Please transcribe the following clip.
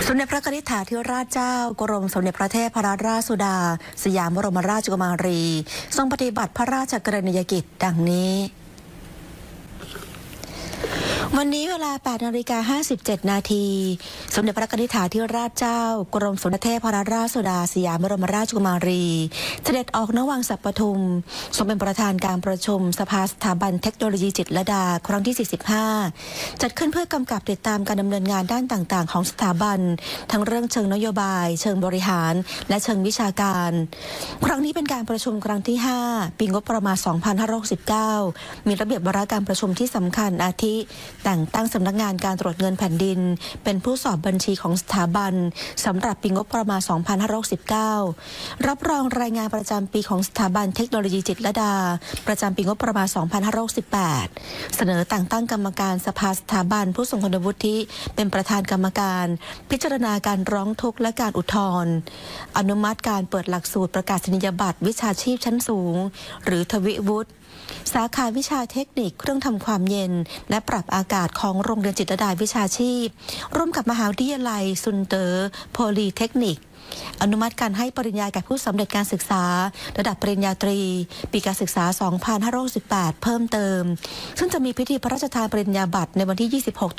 สมเด็จพระนิธิถาธิราชเจ้ากรมสมเด็จพระเทพรัตนราชสุดาสยามบรมราชกุมารีทรงปฏิบัติพระราชกรณียกิจดังนี้วันนี้เวลา 8:57 นาทีสมเด็จพระนิธิถาธิราชเจ้ากรมสมเด็จพระเทพรัตนราชสุดาสยามบรมราชกุมารีเสด็จออกณวังสัปทุมทรงเป็นประธานการประชุมสภาสถาบันเทคโนโลยีจิตรลดาครั้งที่ 45 จัดขึ้นเพื่อกำกับติดตามการดำเนินงานด้านต่างๆของสถาบันทั้งเรื่องเชิงนโยบายเชิงบริหารและเชิงวิชาการครั้งนี้เป็นการประชุมครั้งที่ 5 ปีงบประมาณ 2569 มีระเบียบวาระการประชุมที่สำคัญอาทิแต่งตั้งสำนักงานการตรวจเงินแผ่นดินเป็นผู้สอบบัญชีของสถาบันสำหรับปีงบประมาณ 2569 รับรองรายงานประจำปีของสถาบันเทคโนโลยีจิตรลดาประจำปีงบประมาณ 2568 เสนอแต่งตั้งกรรมการสภาสถาบันผู้ทรงคุณวุฒิเป็นประธานกรรมการพิจารณาการร้องทุกข์และการอุทธรณ์อนุมัติการเปิดหลักสูตรประกาศนียบัตรวิชาชีพชั้นสูงหรือทวิวุฒิสาขาวิชาเทคนิคเครื่องทำความเย็นและปรับอากาศของโรงเรียนจิตรลดาวิชาชีพร่วมกับมหาวิทยาลัยซุนเตอร์โพลีเทคนิคอนุมัติการให้ปริญญาแก่ผู้สำเร็จการศึกษาระดับปริญญาตรีปีการศึกษา 2568 เพิ่มเติมซึ่งจะมีพิธีพระราชทานปริญญาบัตรในวันที่ 26